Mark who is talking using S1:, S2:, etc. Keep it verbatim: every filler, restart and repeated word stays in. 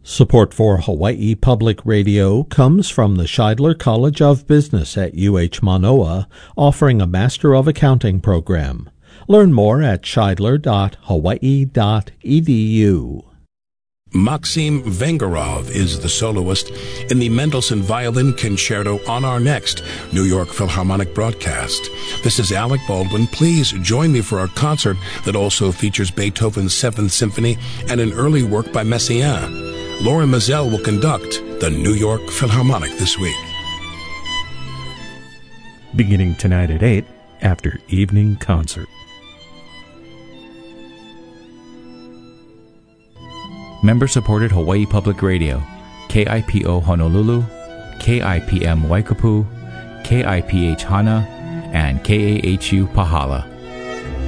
S1: Support for Hawaii Public Radio comes from the Scheidler College of Business at U H Manoa, offering a Master of Accounting program. Learn more at scheidler dot hawaii dot e d u.
S2: Maxim Vengerov is the soloist in the Mendelssohn Violin Concerto on our next New York Philharmonic broadcast. This is Alec Baldwin. Please join me for a concert that also features Beethoven's Seventh Symphony and an early work by Messiaen. Laura Mazel will conduct the New York Philharmonic this week.
S3: Beginning tonight at eight after evening concert. Member-supported Hawaii Public Radio, K I P O Honolulu, K I P M Waikapu, K I P H Hana, and K A H U Pahala.